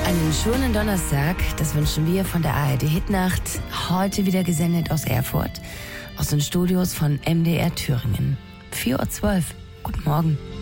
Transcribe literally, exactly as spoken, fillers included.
Einen schönen Donnerstag, das wünschen wir von der A R D Hitnacht. Heute wieder gesendet aus Erfurt, aus den Studios von M D R Thüringen. vier Uhr zwölf. Guten Morgen.